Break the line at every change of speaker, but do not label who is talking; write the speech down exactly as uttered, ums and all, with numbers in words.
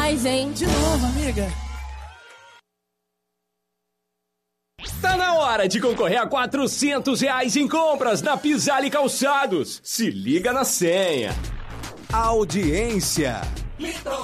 mais, hein?
De novo, amiga.
Tá na hora de concorrer a quatrocentos reais em compras na Pisale Calçados. Se liga na senha.
Audiência.